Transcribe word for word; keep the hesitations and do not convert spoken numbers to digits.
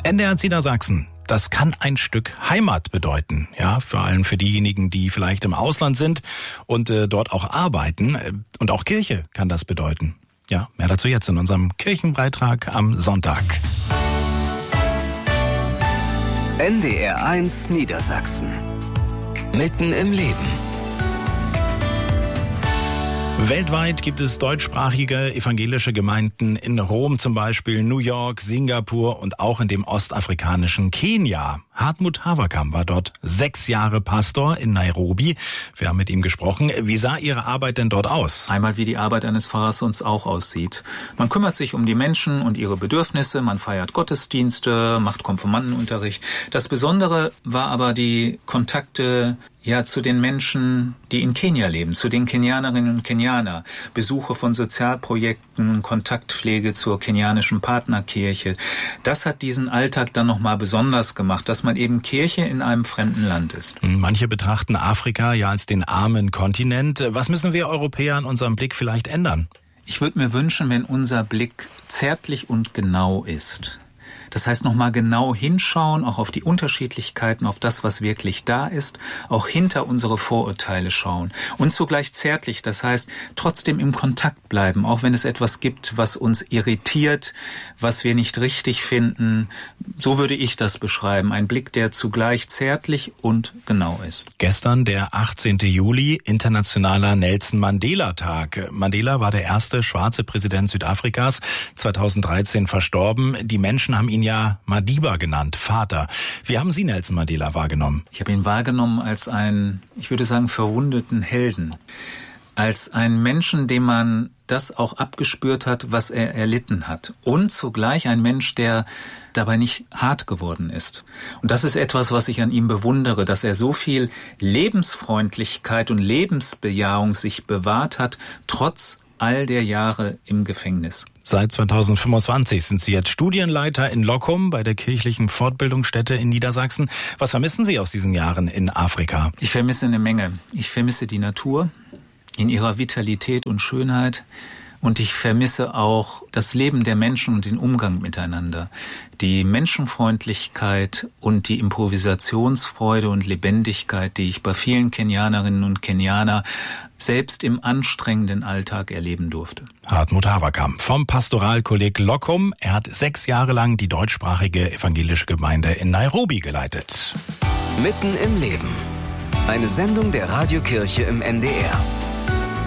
N D R Niedersachsen. Das kann ein Stück Heimat bedeuten, ja, vor allem für diejenigen, die vielleicht im Ausland sind und äh, dort auch arbeiten. Und auch Kirche kann das bedeuten. Ja, mehr dazu jetzt in unserem Kirchenbeitrag am Sonntag. N D R eins Niedersachsen. Mitten im Leben. Weltweit gibt es deutschsprachige evangelische Gemeinden in Rom zum Beispiel, New York, Singapur und auch in dem ostafrikanischen Kenia. Hartmut Haverkamp war dort sechs Jahre Pastor in Nairobi. Wir haben mit ihm gesprochen. Wie sah Ihre Arbeit denn dort aus? Einmal, wie die Arbeit eines Pfarrers sonst auch aussieht. Man kümmert sich um die Menschen und ihre Bedürfnisse, man feiert Gottesdienste, macht Konfirmandenunterricht. Das Besondere war aber die Kontakte ja zu den Menschen, die in Kenia leben, zu den Kenianerinnen und Kenianer, Besuche von Sozialprojekten, Kontaktpflege zur kenianischen Partnerkirche. Das hat diesen Alltag dann nochmal besonders gemacht, dass man eben Kirche in einem fremden Land ist. Manche betrachten Afrika ja als den armen Kontinent. Was müssen wir Europäer an unserem Blick vielleicht ändern? Ich würde mir wünschen, wenn unser Blick zärtlich und genau ist. Das heißt, nochmal genau hinschauen, auch auf die Unterschiedlichkeiten, auf das, was wirklich da ist, auch hinter unsere Vorurteile schauen und zugleich zärtlich, das heißt, trotzdem im Kontakt bleiben, auch wenn es etwas gibt, was uns irritiert, was wir nicht richtig finden. So würde ich das beschreiben, ein Blick, der zugleich zärtlich und genau ist. Gestern, der achtzehnten Juli, internationaler Nelson-Mandela-Tag. Mandela war der erste schwarze Präsident Südafrikas, zweitausenddreizehn verstorben. Die Menschen haben ihn ja Madiba genannt, Vater. Wie haben Sie Nelson Mandela wahrgenommen? Ich habe ihn wahrgenommen als einen, ich würde sagen, verwundeten Helden. Als einen Menschen, dem man das auch abgespürt hat, was er erlitten hat. Und zugleich ein Mensch, der dabei nicht hart geworden ist. Und das ist etwas, was ich an ihm bewundere, dass er so viel Lebensfreundlichkeit und Lebensbejahung sich bewahrt hat, trotz all der Jahre im Gefängnis. Seit zweitausendfünfundzwanzig sind Sie jetzt Studienleiter in Loccum bei der kirchlichen Fortbildungsstätte in Niedersachsen. Was vermissen Sie aus diesen Jahren in Afrika? Ich vermisse eine Menge. Ich vermisse die Natur in ihrer Vitalität und Schönheit. Und ich vermisse auch das Leben der Menschen und den Umgang miteinander. Die Menschenfreundlichkeit und die Improvisationsfreude und Lebendigkeit, die ich bei vielen Kenianerinnen und Kenianer selbst im anstrengenden Alltag erleben durfte. Hartmut Haverkamp vom Pastoralkolleg Loccum. Er hat sechs Jahre lang die deutschsprachige evangelische Gemeinde in Nairobi geleitet. Mitten im Leben. Eine Sendung der Radiokirche im N D R.